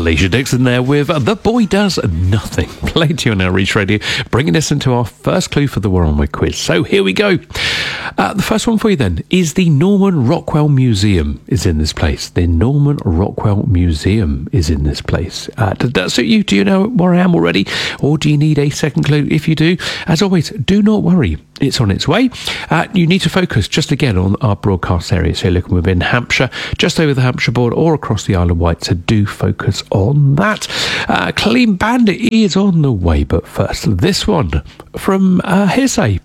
Alicia Dixon there with The Boy Does Nothing, played to you on Outreach Radio, bringing us into our first clue for the Where Am I quiz. So here we go. The first one for you then is the Norman Rockwell Museum is in this place. The Norman Rockwell Museum is in this place. Does that suit you? Do you know where I am already? Or do you need a second clue? If you do, as always, do not worry. It's on its way. You need to focus just again on our broadcast area. So you're looking within Hampshire, just over the Hampshire border or across the Isle of Wight. So do focus on that. Clean Bandit is on the way. But first, this one from Hearsay.